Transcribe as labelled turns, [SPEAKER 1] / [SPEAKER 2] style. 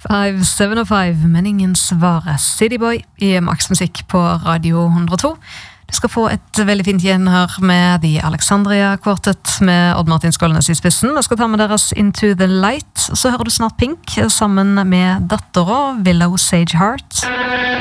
[SPEAKER 1] 705, men ingen svarer. Cityboy i Max Musikk på Radio 102. Du skal få et veldig fint gjenhør med The Alexandria Quartet med Odd Martin Skålnes i spissen. Vi skal ta med deres Into the Light, så hører du snart Pink sammen med datteren Willow Sage Heart.